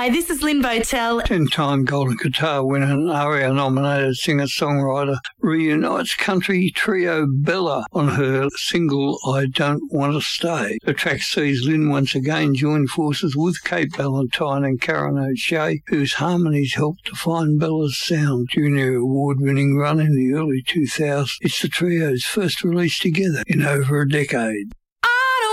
Hi, this is Lynn Botel. 10-time Golden Guitar winner and ARIA-nominated singer-songwriter reunites country trio Bella on her single I Don't Want to Stay. The track sees Lynn once again join forces with Kate Ballantyne and Karen O'Shea, whose harmonies helped define Bella's sound during their award-winning run in the early 2000s. It's the trio's first release together in over a decade.